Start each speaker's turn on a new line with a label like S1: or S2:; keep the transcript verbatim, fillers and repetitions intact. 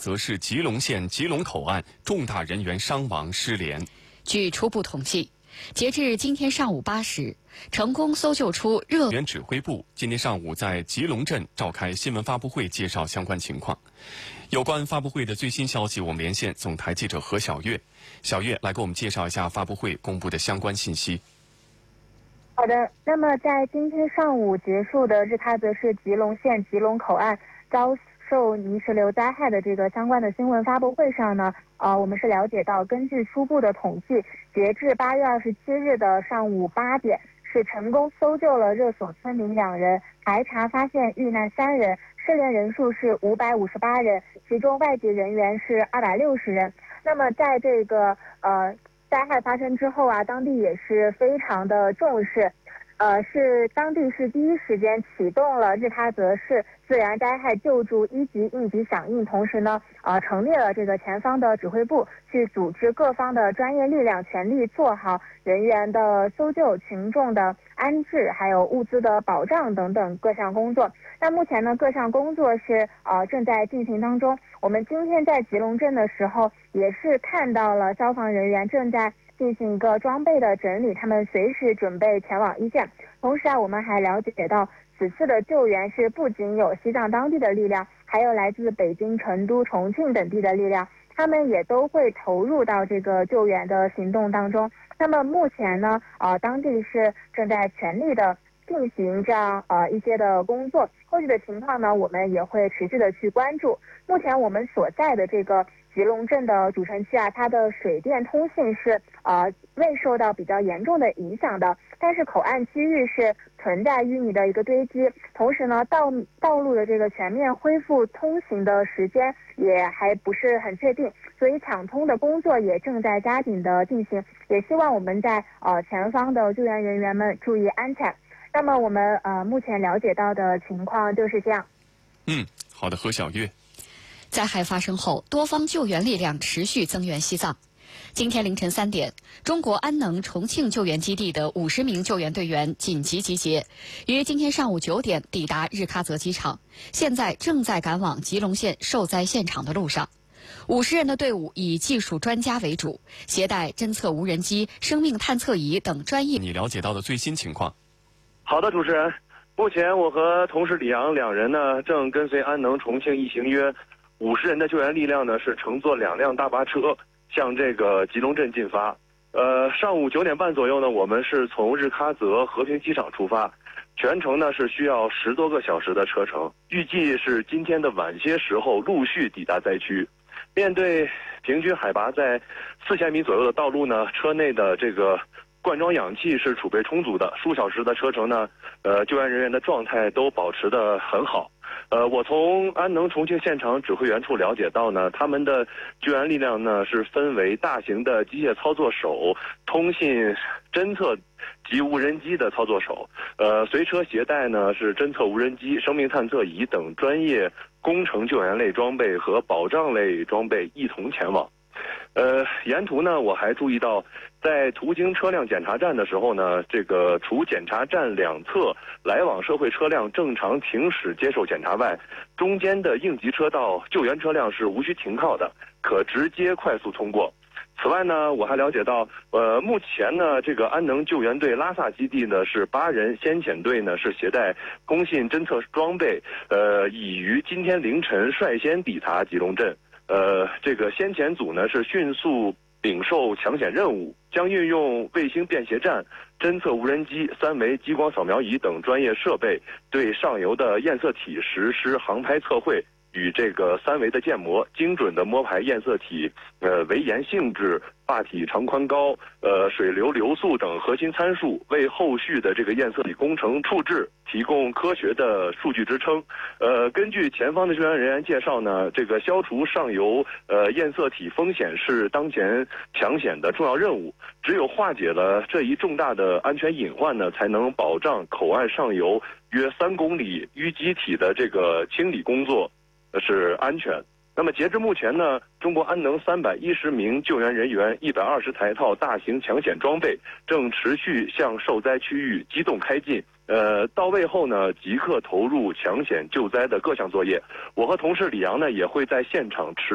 S1: 泽市吉隆县吉隆口岸重大人员伤亡失联。
S2: 据初步统计，截至今天上午八时，成功搜救出热
S1: 援指挥部今天上午在吉隆镇召开新闻发布会，介绍相关情况。有关发布会的最新消息，我们连线总台记者何小月。小月来给我们介绍一下发布会公布的相关信息。
S3: 好的，那么在今天上午结束的日喀则市吉隆县吉隆口岸遭受泥石流灾害的这个相关的新闻发布会上呢，呃，我们是了解到，根据初步的统计，截至八月二十七日的上午八点，是成功搜救了热所村民两人，排查发现遇难三人，失联人数是五百五十八人，其中外籍人员是二百六十人。那么在这个呃灾害发生之后啊，当地也是非常的重视。呃，是当地是第一时间启动了日喀则市自然灾害救助一级应急响应，同时呢，呃，成立了这个前方的指挥部，去组织各方的专业力量，全力做好人员的搜救、群众的安置，还有物资的保障等等各项工作。那目前呢，各项工作是呃正在进行当中。我们今天在吉隆镇的时候，也是看到了消防人员正在进行一个装备的整理，他们随时准备前往一线。同时啊，我们还了解到，此次的救援是不仅有西藏当地的力量，还有来自北京、成都、重庆等地的力量，他们也都会投入到这个救援的行动当中。那么目前呢，呃，当地是正在全力的进行这样呃一些的工作，后续的情况呢，我们也会持续的去关注。目前我们所在的这个吉隆镇的主城区啊，它的水电通信是呃未受到比较严重的影响的，但是口岸区域是存在淤泥的一个堆积，同时呢，道道路的这个全面恢复通行的时间也还不是很确定，所以抢通的工作也正在加紧的进行，也希望我们在呃前方的救援人员们注意安全。那么我们呃目前了解到的情况就是这样。
S1: 嗯，好的，何小月。
S2: 灾害发生后，多方救援力量持续增援西藏。今天凌晨三点，中国安能重庆救援基地的五十名救援队员紧急集结，于今天上午九点抵达日喀则机场，现在正在赶往吉隆县受灾现场的路上。五十人的队伍以技术专家为主，携带侦测无人机、生命探测仪等专业。
S1: 你了解到的最新情况？
S4: 好的，主持人。目前我和同事李阳两人呢，正跟随安能重庆一行约五十人的救援力量呢，是乘坐两辆大巴车向这个吉隆镇进发。呃，上午九点半左右呢，我们是从日喀则和平机场出发，全程呢是需要十多个小时的车程，预计是今天的晚些时候陆续抵达灾区。面对平均海拔在四千米左右的道路呢，车内的这个灌装氧气是储备充足的，数小时的车程呢，呃，救援人员的状态都保持得很好。呃，我从安能重庆现场指挥员处了解到呢，他们的救援力量呢是分为大型的机械操作手、通信侦测及无人机的操作手，呃，随车携带呢是侦测无人机、生命探测仪等专业工程救援类装备和保障类装备一同前往。呃，沿途呢，我还注意到，在途经车辆检查站的时候呢，这个除检查站两侧来往社会车辆正常停驶接受检查外，中间的应急车道救援车辆是无需停靠的，可直接快速通过。此外呢，我还了解到，呃，目前呢，这个安能救援队拉萨基地呢是八人，先遣队呢是携带通信侦测装备，呃，已于今天凌晨率先抵达吉隆镇。呃，这个先遣组呢是迅速领受抢险任务，将运用卫星便携站、侦测无人机、三维激光扫描仪等专业设备，对上游的验色体实施航拍测绘，与这个三维的建模，精准的摸排验色体呃围岩性质、坝体长宽高、呃水流流速等核心参数，为后续的这个验色体工程处置提供科学的数据支撑。呃，根据前方的救援人员介绍呢，这个消除上游呃验色体风险是当前抢险的重要任务。只有化解了这一重大的安全隐患呢，才能保障口岸上游约三公里淤积体的这个清理工作是安全。那么截至目前呢，中国安能三百一十名救援人员、一百二十台套大型抢险装备正持续向受灾区域机动开进。呃，到位后呢，即刻投入抢险救灾的各项作业。我和同事李阳呢，也会在现场持